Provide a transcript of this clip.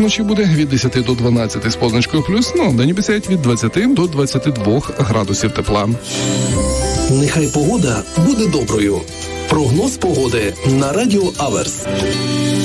вночі буде від 10 до 12 з позначкою плюс, ну, день обіцяють від 20 до 22 градусів тепла. Нехай погода буде доброю. Прогноз погоди на Радіо Аверс.